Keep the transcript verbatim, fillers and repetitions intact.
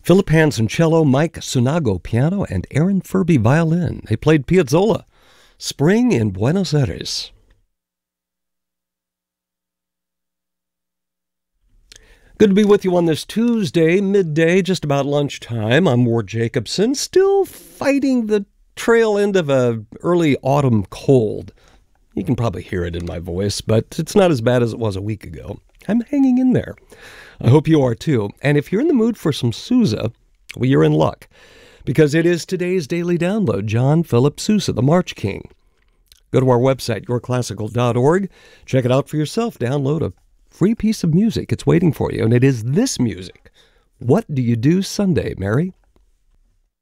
Philip Hansen cello, Mike Sunago piano, and Aaron Furby violin. They played Piazzolla, Spring in Buenos Aires. Good to be with you on this Tuesday, midday, just about lunchtime. I'm Ward Jacobson, still fighting the trail end of a early autumn cold. You can probably hear it in my voice, but it's not as bad as it was a week ago. I'm hanging in there. I hope you are too. And if you're in the mood for some Sousa, well, you're in luck, because it is today's daily download, John Philip Sousa, the March King. Go to our website, your classical dot org. Check it out for yourself. Download a free piece of music. It's waiting for you, and it is this music. What Do You Do Sunday, Mary?